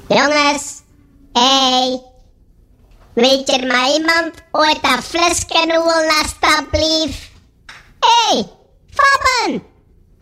Jongens, hey, weet er maar iemand ooit een flesje holen alstublieft? Hey, Fabben!